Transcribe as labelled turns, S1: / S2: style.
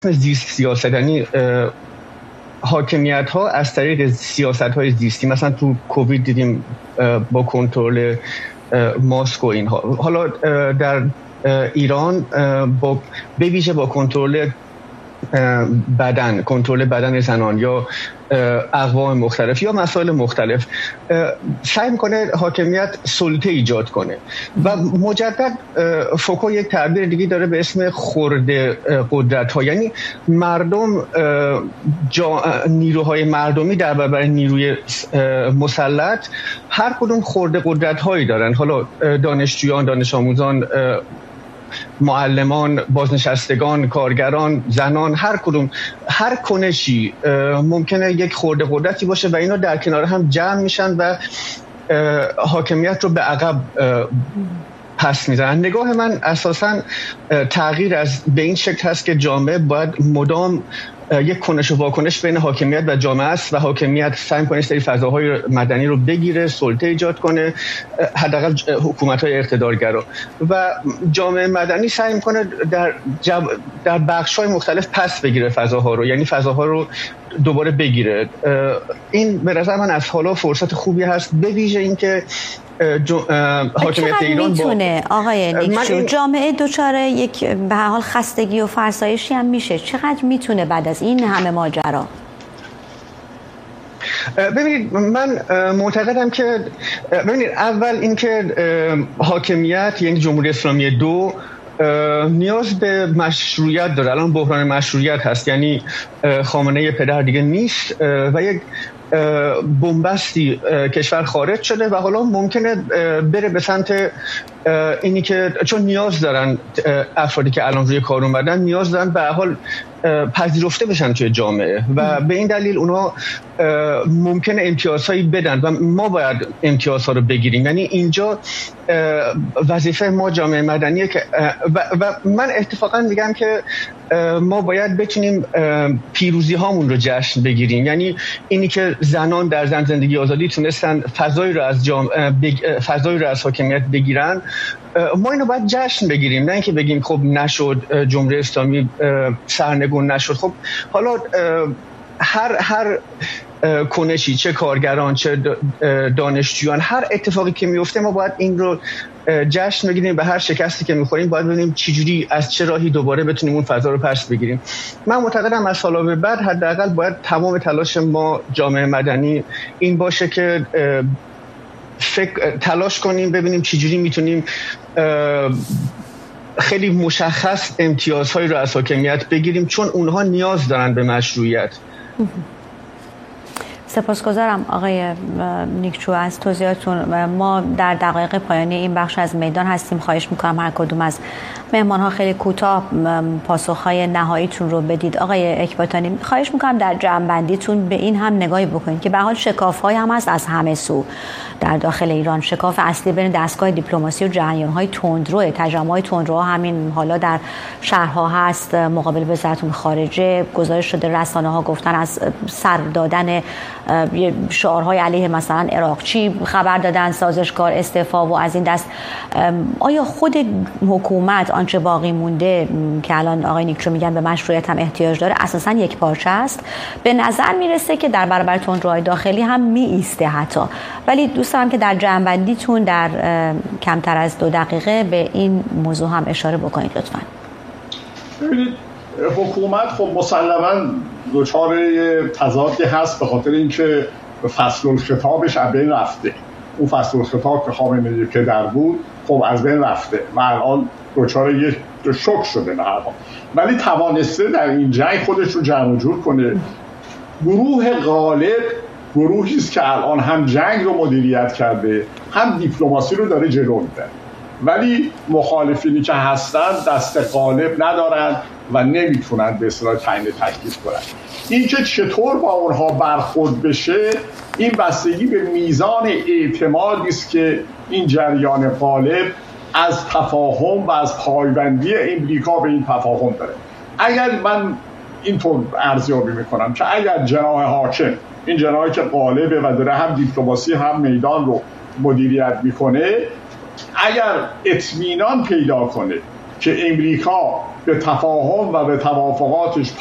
S1: زیست سیاست، یعنی حاکمیت ها از طریق سیاست های زیستی، مثلا تو کووید دیدیم با کنترل ماسک و اینها. حالا در ایران به ویژه با کنترل بدن زنان یا اقوام مختلف یا مسائل مختلف سعی میکنه حاکمیت سلطه ایجاد کنه و مجدد فوکو یک تعبیر دیگه داره به اسم خرده قدرت ها، یعنی مردم نیروهای مردمی در برابر نیروی مسلط هر کدوم خرده قدرت هایی دارن. حالا دانشجویان، دانش آموزان، معلمان، بازنشستگان، کارگران، زنان، هر کنشی ممکنه یک خرده قدرتی باشه و اینا در کنار هم جمع میشن و حاکمیت رو به عقب پس میزنن. نگاه من اساساً تغییر به این شکل هست که جامعه باید مدام یک کنش و واکنش بین حاکمیت و جامعه است و حاکمیت سعی کنه سری فضاهای مدنی رو بگیره، سلطه ایجاد کنه، حداقل حکومت‌های اقتدارگرا، و جامعه مدنی سعی میکنه در بخش‌های مختلف پس بگیره فضاها رو، یعنی فضاها رو دوباره بگیره. این به نظر من از حالا فرصت خوبی هست، به ویژه اینکه حاکمیت ایران
S2: میتونه آقای نیکچو جامعه دچار یک به هر حال خستگی و فرسایشی هم میشه. چقدر میتونه بعد از این همه ماجرا؟
S1: ببینید من معتقدم که اول اینکه حاکمیت یعنی جمهوری اسلامی 2 نیاز به مشروعیت داره. الان بحران مشروعیت هست، یعنی خامنه‌ای پدر دیگه نیست و یک بنبستی کشور خارج شده و حالا ممکنه بره به سمت اینی که چون نیاز دارن افرادی که الان روی کار اومدن نیاز دارن به هر حال پذیرفته بشن توی جامعه و به این دلیل اونها ممکنه امتیازهایی بدن و ما باید امتیازها رو بگیریم. یعنی اینجا وظیفه ما جامعه مدنیه که و من اتفاقا میگم که ما باید بتونیم پیروزی هامون رو جشن بگیریم. یعنی اینی که زنان در زن زندگی آزادی تونستن فضایی رو از حاکمیت بگیرن، ما اینو باید جشن بگیریم، نه اینکه بگیم خب نشد، جمهوری اسلامی سرنگون نشد. خب حالا هر کنشی، چه کارگران چه دانشجویان، هر اتفاقی که میفته ما باید این رو جشن بگیریم و هر شکستی که میخوریم باید ببینیم چجوری از چه راهی دوباره بتونیم اون فضا رو پس بگیریم. من معتقدم از حالا به بعد حداقل باید تمام تلاش ما جامعه مدنی این باشه که تلاش کنیم ببینیم چجوری میتونیم خیلی مشخص امتیازهایی رو از حاکمیت بگیریم، چون اونها نیاز دارن به مشروعیت.
S2: سپاسگزارم آقای نیکچو از توضیحاتتون. ما در دقایق پایانی این بخش از میدان هستیم. خواهش میکنم هر کدوم از مهمان‌ها خیلی کوتاه پاسخ‌های نهاییتون رو بدید. آقای اکباتانی خواهش میکنم در جمع‌بندیتون به این هم نگاهی بکنید که به هر حال شکاف‌های هم هست از همه سو در داخل ایران. شکاف اصلی بین دستگاه دیپلماسی و جریان‌های تندرو، تجمع‌های تندرو همین حالا در شهرها هست مقابل وزارت خارجه. گزارش شده رسانه‌ها گفتن از سر دادن شعارهای علیه مثلا عراقچی خبر دادن، سازشکار استعفا و از این دست. آیا خود حکومت آنچه باقی مونده که الان آقای نیکچو میگن به مشروعیت هم احتیاج داره اساسا یک پارچه است؟ به نظر میرسه که در برابر تندروهای داخلی هم می ایسته حتی، ولی دوست دارم که در جمع‌بندیتون در کمتر از 2 دقیقه به این موضوع هم اشاره بکنید لطفاً.
S3: ببینید حکومت خب مسلماً دچار تضادی هست به خاطر اینکه فصل الخطابش از بین رفته. اون فصل الخطاب که خامنه‌ای پدر بود خب از بین رفته و الان دچار یک شوک شده به هر حال، ولی توانسته در این جنگ خودش رو جمع جور کنه. گروه غالب گروهی است که الان هم جنگ رو مدیریت کرده هم دیپلماسی رو داره جلو میبره، ولی مخالفینی که هستن دست غالب ندارن و نمیتونن به اصطلاح تعیین تکلیف کنن. این که چطور با اونها برخورد بشه این بستگی به میزان اعتمادی است که این جریان غالب از تفاهم و از پایبندی امریکا به این تفاهم داره. اگر من اینطور ارزیابی میکنم که اگر جناح حاکم، این جناحی که غالبه و داره هم دیپلماسی هم میدان رو مدیریت میکنه، اگر اطمینان پیدا کنه که امریکا به تفاهم و به توافقاتش